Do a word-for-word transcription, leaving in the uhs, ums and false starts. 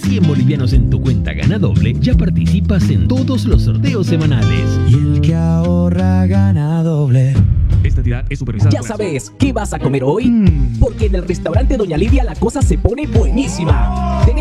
cien bolivianos en tu cuenta Gana Doble, ya participas en todos los sorteos semanales. Y el que ahorra gana doble. Esta entidad es supervisada. Ya sabes, ¿qué vas a comer hoy? Mm. Porque en el restaurante Doña Lidia la cosa se pone buenísima. Tenemos